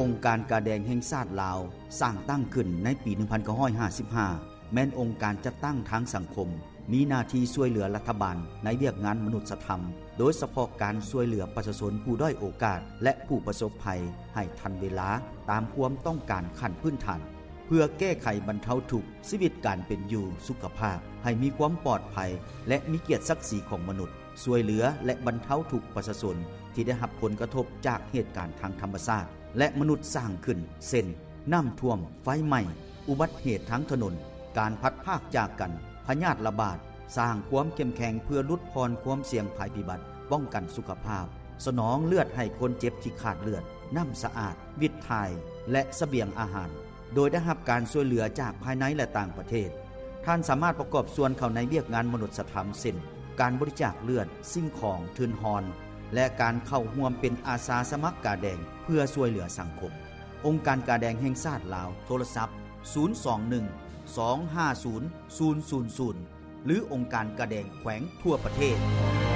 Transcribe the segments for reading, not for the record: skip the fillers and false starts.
องค์การกาแดงแห่งชาติลาวสร้างตั้งขึ้นในปี 1955 แม้นองค์การจัดตั้งทางสังคมมีหน้าที่ช่วยเหลือรัฐบาลในเวียกงานมนุษยธรรมโดยเฉพาะการช่วยเหลือประชาชนผู้ด้อยโอกาสและผู้ประสบภัยให้ทันเวลาตามความต้องการขั้นพื้นฐานเพื่อแก้ไขบรรเทาทุกข์ชีวิตการเป็นอยู่สุขภาพให้มีความปลอดภัยและมีเกียรติศักดิ์ศรีของมนุษย์ช่วยเหลือและบรรเทาทุกข์ประชาชนที่ได้รับผลกระทบจากเหตุการณ์ทางธรรมชาติและมนุษย์สร้างขึ้นเช่นน้ำท่วมไฟไหม้อุบัติเหตุทางถนนการพัดพากจากกันพยาธิระบาดสร้างความเข้มแข็งเพื่อลดพรความเสี่ยงภัยพิบัติป้องกันสุขภาพสนองเลือดให้คนเจ็บที่ขาดเลือดน้ำสะอาดวิตถ่ายและเสบียงอาหารโดยได้รับการช่วยเหลือจากภายในและต่างประเทศท่านสามารถประกอบส่วนเข้าในเวียกงานมนุษยธรรมเช่นการบริจาคเลือดสิ่งของทืนฮอนและการเข้าร่วมเป็นอาสาสมัครกาแดงเพื่อช่วยเหลือสังคมองค์การกาแดงแห่งชาติลาวโทรศัพท์021-250-000หรือองค์การกาแดงแขวงทั่วประเทศ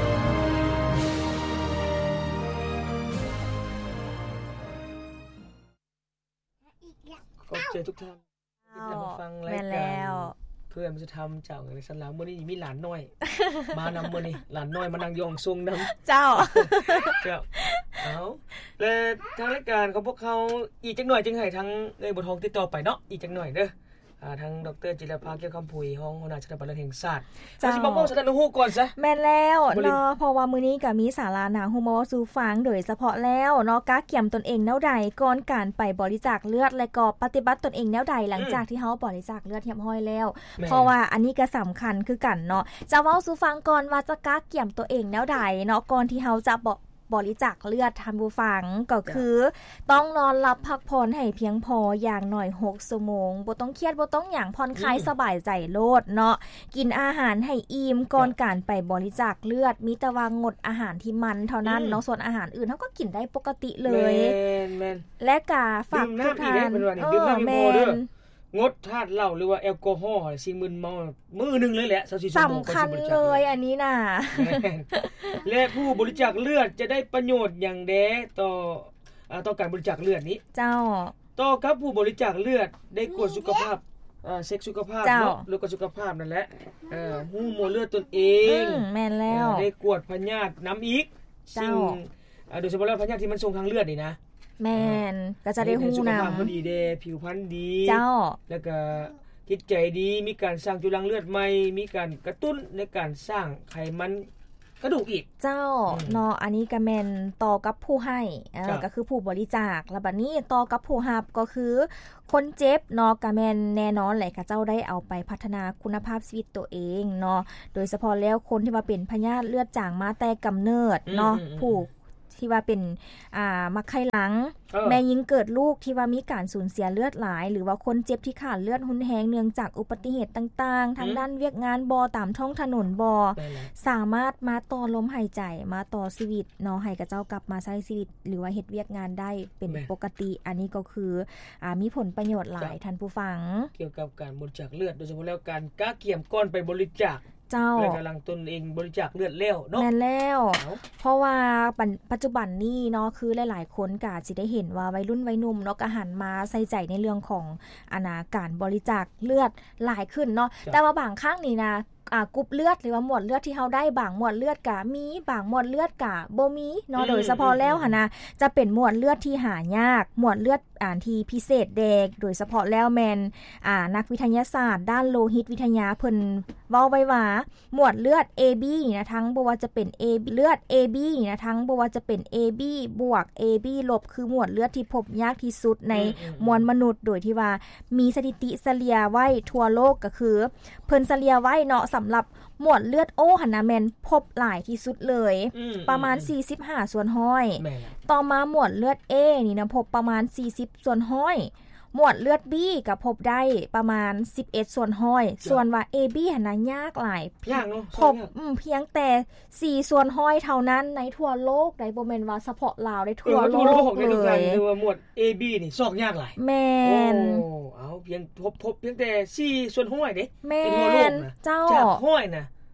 ขอบใจทุกท่านที่มาฟังรายการเพื่อมันจะทำเจ้าในสันหลังมื้อนี้มีหลานน้อยมานำมื้อนี้หลานน้อยมานั่งยองทรงนำเจ้าเอาและทางรายการของพวกเขาอีกจักหน่อยจึงให้ทางบ่ทองติดต่อไปเนาะอีกจักหน่อยเด้อทางดร.จิรภาเกี่ยวคำพุยห้องหัวหน้าสถาบันแห่งชาติจะสิมาบอกสถานฮู้ก่อนซะแม่นแล้วเนาะเพราะว่ามื้อนี้ก็มีสาระน่าฮู้มาเว้าสู่ฟังโดยเฉพาะแล้วเนาะกะเกี่ยมตนเองแนวใดก่อนการไปบริจาคเลือดและก็ปฏิบัติตนเองแนวใดหลังจากที่เฮาบริจาคเลือดเรียบร้อยแล้วเพราะว่าอันนี้ก็สำคัญคือกันเนาะจะเว้าสู่ฟังก่อนว่าจะกะเกี่ยมตัวเองแนวใดเนาะก่อนที่เฮาจะบริจาคเลือดท่านผู้ฟังก็คือต้องนอนหลับพักผ่อนให้เพียงพออย่างน้อย6ชั่วโมงบ่ต้องเครียดบ่ต้องหยังผ่อนคลายสบายใจโลดเนาะกินอาหารให้อิ่มก่อนการไปบริจาคเลือดมีแต่ว่างดอาหารที่มันเท่านั้นเนาะส่วนอาหารอื่นเฮาก็กินได้ปกติเลยแม่นและก็ฝากทุกท่านแม่นงดธาตุเหล้าหรือว่าแอลกอฮอล์สิ่งมึนเมามื้อนึงเลยแหละ24ชั่วโมงสำคัญเลยอันนี้น่ะและผู้บริจาคเลือดจะได้ประโยชน์อย่างแท้ต่อการบริจาคเลือดนี้เจ้าต่อกับผู้บริจาคเลือดได้กวดสุขภาพเช็คสุขภาพเนาะแล้วก็สุขภาพนั่นแหละฮู้มวลเลือดตนเองแม่นแล้วได้กวดพยาธิน้ำอีกซึ่งโดยเฉพาะแล้วพยาธิที่มันส่งทางเลือดนี่นะแม่นก็จะได้ฮู้นำสุขภาพดีเด้ผิวพรรณดีเจ้าแล้วก็จิตใจดีมีการสร้างจุลังเลือดใหม่มีการกระตุ้นในการสร้างไขมันกระดูกอีกเจ้าเนาะอันนี้ก็แม่นต่อกับผู้ให้ก็คือผู้บริจาคแล้วบัดนี้ต่อกับผู้รับก็คือคนเจ็บเนาะก็แม่นแน่นอนแหละก็เจ้าได้เอาไปพัฒนาคุณภาพชีวิตตัวเองเนาะโดยเฉพาะแล้วคนที่ว่าเป็นพยาธิเลือดจางมาแต่กำเนิดเนาะผู้ที่ว่าเป็นมักไข้หลังแม่หญิงเกิดลูกที่ว่ามีการสูญเสียเลือดหลายหรือว่าคนเจ็บที่ขาดเลือดหุนแฮงเนื่องจากอุบัติเหตุต่างๆทางด้านเวียกงานบ่ตามท้องถนนบ่สามารถมาต่อลมหายใจมาต่อชีวิตเนาะให้กับเจ้ากลับมาใช้ชีวิตหรือว่าเฮ็ดเวียกงานได้เป็นปกติอันนี้ก็คือมีผลประโยชน์หลายท่านผู้ฟังเกี่ยวกับการบริจาคเลือดโดยเฉพาะแล้วการกะเกี่ยมก่อนไปบริจาคเจ้าและกำลังตนเองบริจาคเลือดแล้วเนาะแม่นแล้วเพราะว่าปัจจุบันนี้เนาะคือหลายๆคนก็สิได้เห็นว่าวัยรุ่นวัยหนุ่มเนาะก็หันมาใส่ใจในเรื่องของการบริจาคเลือดหลายขึ้นเนาะแต่ว่าบางครั้งนี่นะกรุ๊ปเลือดหรือว่าหมวดเลือดที่เฮาได้บางหมวดเลือดก็มีบางหมวดเลือดก็บ่มีเนาะโดยเฉพาะแล้วหั่นนะจะเป็นหมวดเลือดที่หายากหมวดเลือดที่พิเศษเด็กโดยเฉพาะแล้วแม่นนักวิทยาศาสตร์ด้านโลหิตวิทยาเพิ่นเว้าไว้ว่าหมวดเลือด AB นะทั้งบ่ว่าจะเป็น AB เลือด AB นะทั้งบ่ว่าจะเป็น AB บวก AB ลบคือหมวดเลือดที่พบยากที่สุดในมวลมนุษย์โดยที่ว่ามีสถิติเฉลี่ยไว้ทั่วโลกก็คือเพิ่นเฉลี่ยไว้เนาะสำหรับหมวดเลือด O หั่นน่ะแม่นพบหลายที่สุดเลยประมาณ45ส่วนห้อยต่อมาหมวดเลือด A นี่นะพบประมาณ40ส่วนห้อยหมวดเลือด B ก็พบได้ประมาณ11ส่วนห้อยส่วนว่า AB หั่นน่ะยากหลายพบเพียงแต่4ส่วนห้อยเท่านั้นในทั่วโลกได้บ่แม่นว่าเฉพาะลาวได้ทั่วโลกเลยคือว่าหมวด AB นี่ซอกยากหลายแม่นเอาเพียงพบเพียงแต่4ส่วนห้อยเด้แม่นเจ้าจากห้อยน่ะ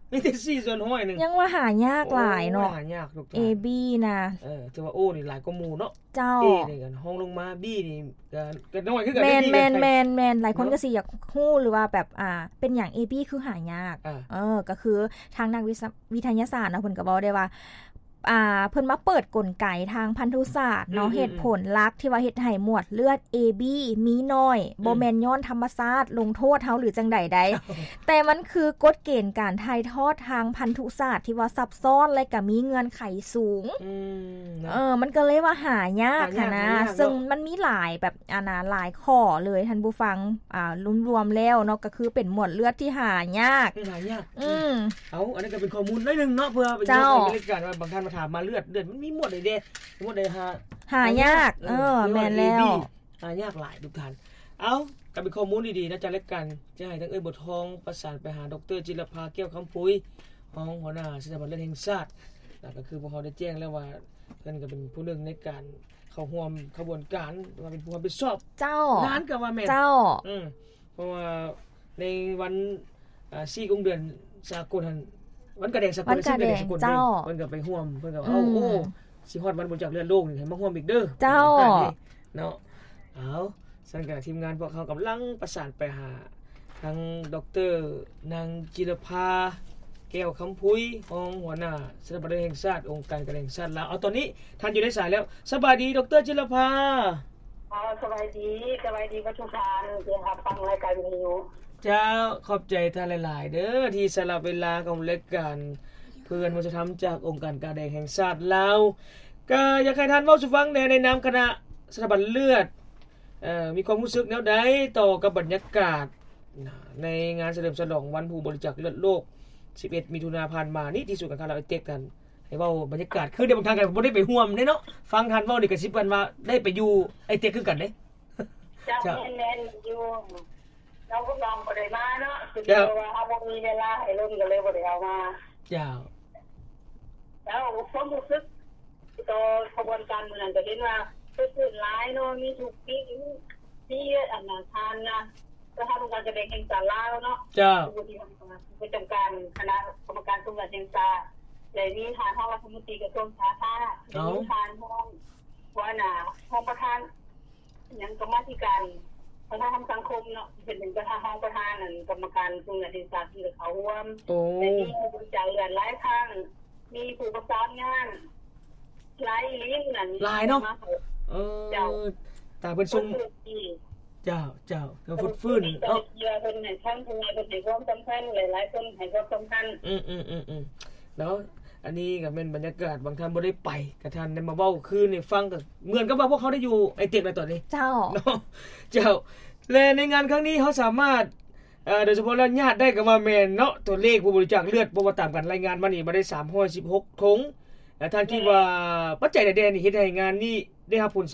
มีแต่4ส่วนห้อยนึงยังว่าหายากหลายเนาะหายากทุกท่าน AB นะถือว่า O นี่หลายกว่าหมู่เนาะเจ้า A นี่กันห้องลงมา B นี่ก็น้อยคือกันแม่นหลายคนก็สิอยากฮู้หรือว่าแบบเป็นหยัง AB คือหายากก็คือทางนักวิทยาศาสตร์เนาะเพิ่นก็บอกได้ว่าเพิ่นมาเปิดกลไกทางพันธุศาสตร์เนาะเหตุผลลักที่ว่าเฮ็ดให้หมวดเลือด AB มีน้อยบ่แม่นย้อนธรรมชาติลงโทษเฮาหรือจังใดใดแต่มันคือกฎเกณฑ์การถ่ายทอดทางพันธุศาสตร์ที่ว่าซับซ้อนและก็มีเงื่อนไขสูงมันก็เลยว่าหายากค่ะนะซึ่งมันมีหลายแบบหลายข้อเลยท่านผู้ฟังรวมๆแล้วเนาะก็คือเป็นหมวดเลือดที่หายากอันนี้ก็เป็นข้อมูลน้อยนึงเนาะเพื่อเป็นเรื่องการว่าบางท่านถามมาเลือดมันมีหมดเลยเด้หมดเลยหายากแม่นแล้วหายากหลายทุกท่านก็เป็นข้อมูลดีๆนะจากรายการจะให้ทั้งบททองประสานไปหาดร.จิรภาแก้วคำปุ้ยรองหัวหน้าสถาบันเลือดแห่งชาติก็คือพวกเขาได้แจ้งแล้วว่าเพิ่นก็เป็นผู้หนึ่งในการเข้าร่วมขบวนการว่าเป็นผู้รับผิดชอบเจ้านานก็ว่าแม่นเพราะว่าในวัน4กุมเดือนสากลวันกระแดงสากลซึ่งกระแดงสากลเพิ่นก็ไปร่วมเพิ่นก็สิฮอดวันบริจาคเลือดโลกนี่ให้มาร่วมอีกเด้อเจ้าเนาะซั่นก็ทีมงานพวกเขากำลังประสานไปหาทางดร.นางจิรภาแก้วคำพุ้ยรองหัวหน้าสถาบันแห่งชาติองค์การกระแห่งชาติแล้วตอนนี้ท่านอยู่ในสายแล้วสบายดีดร.จิรภาสบายดีทุกท่านที่รับฟังรายการวิทยุเจ้าขอบใจท่านหลายๆเด้อที่สละเวลาของรายการเพื่อนวัฒนธรรมจากองค์การกระแห่งชาติลาวก็อยากให้ท่านเว้าสู่ฟังในนามคณะสถาบันเลือดมีความรู้สึกแนวใดต่อกับบรรยากาศในงานเฉลิมฉลองวันผู้บริจาคเลือดโลก11มิถุนายนผ่านมานี่ที่สุดกันเราเต็กกันให้เว้าบรรยากาศคือเดี๋ยวบางทางกันบ่ได้ไปร่วมเนาะฟังท่านเว้านี่ก็สิเพิ่นว่าได้ไปอยู่ไอ้เต็กคือกันเด้จ้าแม่นอยู่เราก็ลองบ่ได้มาเนาะคือว่าเฮาบ่มีเวลาให้ลงก็เลยบ่ได้เอามาเจ้าแล้วผมรู้สึกต่อขบวนการมื้อนั้นก็เห็นว่าตื่นหลายเนาะมีทุกปีมีทานนะก็ทำการแสดงแห่งชาติลาวเนาะเจ้าประจำการคณะกรรมการสมรสแห่งชาติและมีทานห้องรัฐมนตรีกระทรวงสาธารณสุขมีทานห้องหัวหน้าห้องประธานยังกรรมธิการประธานสังคมเนาะเป็นประธานห้องประธานนั่นกรรมการสมรสแห่งชาติที่เขาร่วมและมีผู้บริจาคเลือดหลายครั้งมีผู้ประสานงานหลายลิ้นนั่นหลายเนาะเจ้าตาเพิ่นส่งเจ้าก็ฟื้นเนาะเพิ่นให้ทั้งผู้ให้เพิ่นให้ความสำคัญหลายๆคนให้ความสำคัญแล้วอันนี้ก็เป็นบรรยากาศบางท่านบ่ได้ไปก็ท่านได้มาเว้าคืนให้ฟังก็เหมือนกับว่าพวกเขาได้อยู่ไอ้เต็กในตอนนี้เจ้าเนาะเจ้าและในงานครั้งนี้เขาสามารถโดยเฉพาะแล้วญาติได้ก็ว่าแม่นเนาะตัวเลขผู้บริจาคเลือดบ่ว่าตามกันรายงานมานี่บ่ได้316ถุงท่านคิดว่าปัจจัยใดๆนี่เฮ็ดให้งานนี้ได้รับผล